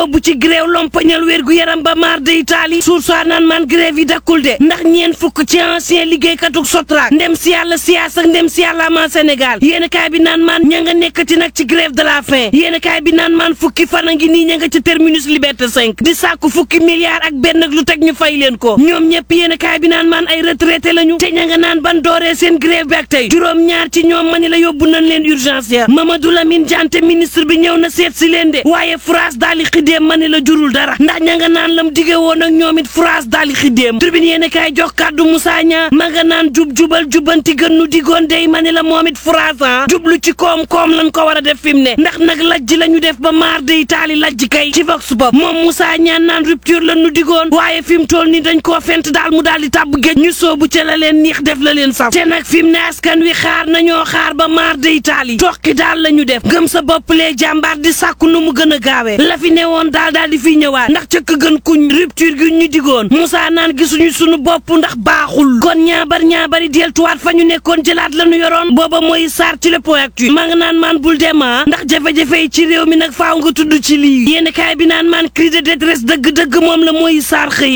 bu ci grève lompañal wérgu yaram ba maar de Italie suur soi naan man grève yi dakkul de ndax ñeen fukk ci ancien liggéeykatu Sotrac ndem si yàlla siyaas ak ndem si yàlla ma Sénégal yéen kaay bi naan man ña nga nekkati nag ci grève de la faim yéen kaay bi naan man fukki fan a ngi nii ña nga ci terminus Liberté 5 di sàkku fukki milliards ak benn ak lu teg ñu fay leen ko ñoom ñëpp yéen kaay bi naan man ay retraité lañu te ña nga naan ban dooree seen grève bi ak tey juróom ñaar ci ñoom mani la yóbbu nañ leen urgence ya Mamadou Lamine Diante ministre bi ñëw na seet si leen de waaye France daal di xiddeem mani la jurul dara ndax ña nga naan lam dige woon ak ñoom it France daal di xiddeem tribune yéen kaay jox kàddu Moussa Niang ma nga naan jubal jubanti gën nu digoon day mani la moom it France jublu ci koom-koom lañ ko war a def fi mu ne ndax nag lajj la ñu def ba maar de Italie lajj kay ci vox pop moom Moussa Niang naan rupture la ñu digoon waaye fi mu toll ni dañ koo fent daal mu daal di tàbb géej ñu soobu ca la leen niix def la leen saf te nag fi mu ne askan wi xaar nañoo xaar ba maar de Italie toqi daal la ñu def gëm sa bopp lee jàmbaar di sàkku nu mu gën a gaawee la fi ne woon daal di fiy ñëwaat ndax cëkk gën kuñ rupture gi ñu digoon Moussa naan gisuñu sunu bopp ndax baaxul kon ñaabari deltuwaat fa ñu nekkoon jëlaat la ñu yoroon booba mooy Sarr ci le point actu maa nga naan maan bul dema ndax jafe-jafe yi ci réew mi nag faaw nga tudd ci lii yéen kaay bi naan maan cri de détresse dëgg-dëgg moom la mooy Sarr xëy